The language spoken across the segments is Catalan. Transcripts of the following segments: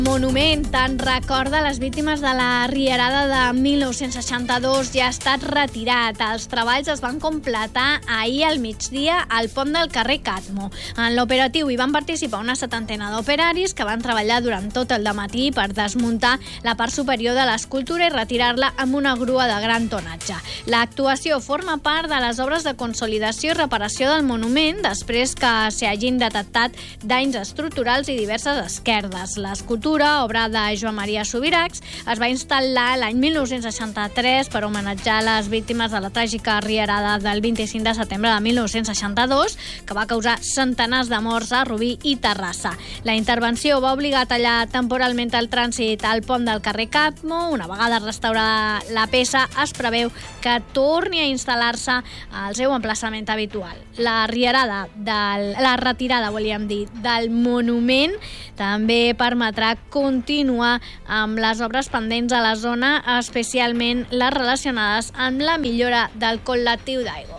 Monument en record de les víctimes de la Rierada de 1962 ja ha estat retirat. Els treballs es van completar ahir al migdia al pont del carrer Catmo. En l'operatiu hi van participar una setantena d'operaris que van treballar durant tot el dematí per desmuntar la part superior de l'escultura i retirar-la amb una grua de gran tonatge. L'actuació forma part de les obres de consolidació i reparació del monument després que s'hi hagin detectat danys estructurals i diverses esquerdes. L'escultura, obra de Joan Maria Subirachs, es va instal·lar l'any 1963 per homenatjar les víctimes de la tràgica Rierada del 25 de setembre de 1962, que va causar centenars de morts a Rubí i Terrassa. La intervenció va obligar a tallar temporalment el trànsit al pont del carrer Catmo. Una vegada restaurada la peça, es preveu que torni a instal·lar-se al seu emplaçament habitual. La retirada, del monument també permetrà continuar amb les obres pendents a la zona, especialment les relacionades amb la millora del col·lectiu d'aigua.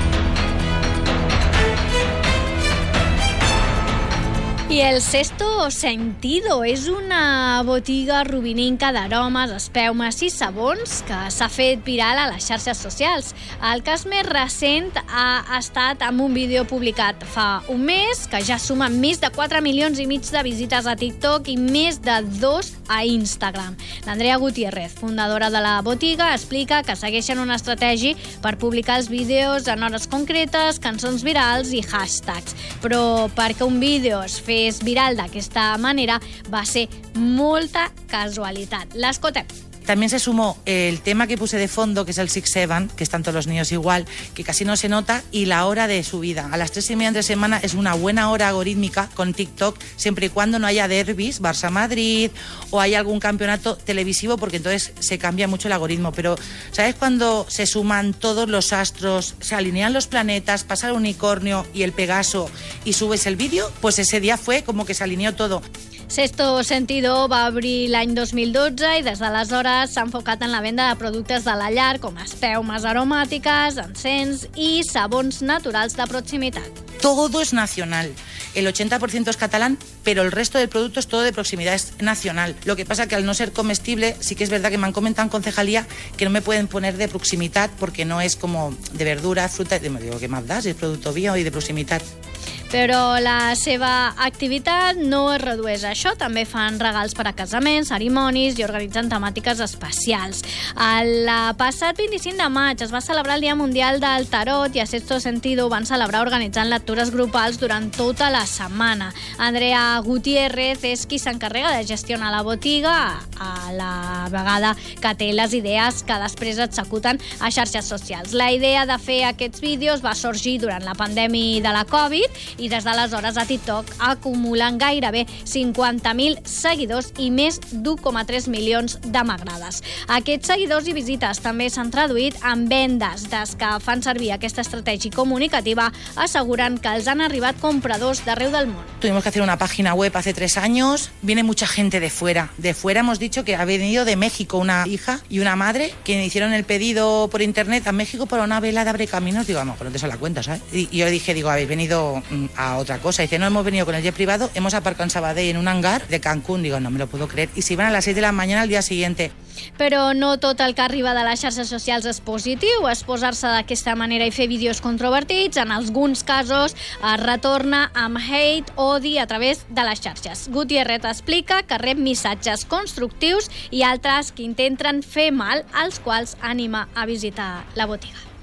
I el Sexto Sentido és una botiga rubininca d'aromes, espeumes i sabons que s'ha fet viral a les xarxes socials. El cas més recent ha estat amb un vídeo publicat fa un mes que ja suma més de 4,5 milions de visites a TikTok i més de 2 a Instagram. L'Andrea Gutiérrez, fundadora de la botiga, explica que segueixen una estratègia per publicar els vídeos en hores concretes, cançons virals i hashtags. Però perquè un vídeo es fes viral d'aquesta manera va ser molta casualitat. L'escoltem. También se sumó el tema que puse de fondo, que es el 6-7, que están todos los niños igual, que casi no se nota, y la hora de subida. A las 3:30 entre semana es una buena hora algorítmica con TikTok, siempre y cuando no haya derbis, Barça-Madrid, o haya algún campeonato televisivo, porque entonces se cambia mucho el algoritmo. Pero, ¿sabes cuando se suman todos los astros, se alinean los planetas, pasa el unicornio y el Pegaso y subes el vídeo? Pues ese día fue como que se alineó todo. Sexto Sentido va obrir l'any 2012 i des d'aleshores s'ha enfocat en la venda de productes de la llar com espeumes aromàtiques, encens i sabons naturals de proximitat. Todo es nacional. El 80% es catalán, pero el resto del producto es todo de proximidad, es nacional. Lo que pasa que al no ser comestible, sí que es verdad que me han comentado en concejalía que no me pueden poner de proximitat porque no es como de verdura, fruta. Y me digo, ¿qué más da si es producto bio i de proximitat? Però la seva activitat no es redueix a això. També fan regals per a casaments, cerimònies i organitzen temàtiques especials. El passat 25 de maig es va celebrar el Dia Mundial del Tarot i a Sexto Sentido ho van celebrar organitzant lectures grupals durant tota la setmana. Andrea Gutiérrez és qui s'encarrega de gestionar la botiga, a la vegada que té les idees que després executen a xarxes socials. La idea de fer aquests vídeos va sorgir durant la pandèmia de la Covid i des d'aleshores a TikTok acumulen gairebé 50.000 seguidors i més d'1,3 milions de m'agrades. Aquests seguidors i visites també s'han traduït en vendes. Des que fan servir aquesta estratègia comunicativa, asseguren que els han arribat compradors d'arreu del món. Tuvimos que hacer una página web hace 3 años. Viene mucha gente de fuera. De fuera hemos dicho que ha venido de México una hija y una madre que hicieron el pedido por internet a México para una vela de abrecaminos. Digo, vamos, no te se la cuenta, ¿sabes? Y yo dije, habéis venido a otra cosa. Dice, no, hemos venido con el jet privado, hemos aparcado en Sabadell en un hangar de Cancún. Digo, no me lo puedo creer. Y se iban a las 6 de la mañana al día siguiente. Però no tot el que arriba de les xarxes socials és positiu. Exposar-se d'aquesta manera i fer vídeos controvertits, en alguns casos es retorna amb hate, odi a través de les xarxes. Gutiérrez explica que rep missatges constructius i altres que intenten fer mal, als quals anima a visitar la botiga.